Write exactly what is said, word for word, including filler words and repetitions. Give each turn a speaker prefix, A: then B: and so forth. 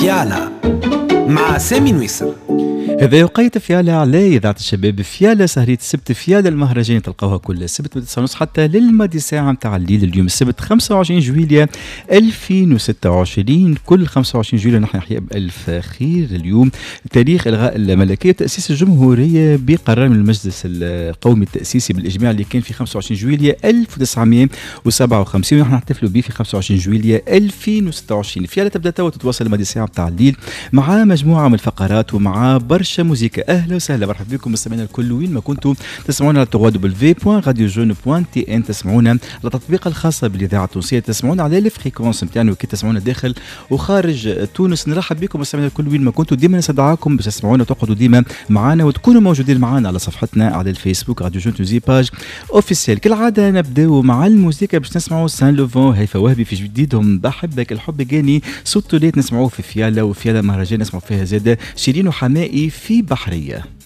A: فيالا مع سامي نويسر.
B: هذا يقيت فيالا على إذاعة الشباب. فيالا سهرية السبت، فيالا المهرجان تلقاوها كل سبت من تسعة ونص حتى للماضي ساعة متاع الليل. اليوم السبت خمسة وعشرين جويلية ألفين وستة وعشرين، كل خمسة وعشرين جويلية نحن نحيا بألف خير. اليوم تاريخ إلغاء الملكية وتأسيس الجمهورية بقرار من المجلس القومي التأسيسي بالإجماع اللي كان في خمسة وعشرين جويلية ألف وتسعمائة وسبعة وخمسين، ونحن نحتفلوا به في خمسة وعشرين جويلية ألفين وستة وعشرين. فيالا تبدأ توا تتواصل الماضي ساعة متاع الليل مع مجموعة من الفقرات ومع برشا موسيقى. اهلا وسهلا، مرحبا بكم مستمعينا الكل وين ما كنتم تسمعونا على دبليو دبليو دبليو دوت راديو جون دوت تي ان، تسمعونا على التطبيق الخاص بالاذاعه التونسيه، تسمعونا على الفريكونس نتاعنا وكي تسمعونا داخل وخارج تونس. نرحب بكم مستمعينا الكل وين ما كنتم، ديما نستدعاكم باش تسمعونا وتقعدوا ديما معنا وتكونوا موجودين معنا على صفحتنا على الفيسبوك راديو جون تونسي باج اوفيسيال. كالعاده نبداو مع الموسيقى باش نسمعوا سان لوفون هيفا وهبي في جديدهم بحبك الحب جاني صوت توليت، نسمعوه في فيالا وفيالا مهرجان نسمعوا فيها زاده شيرين وحمائي في بحريه.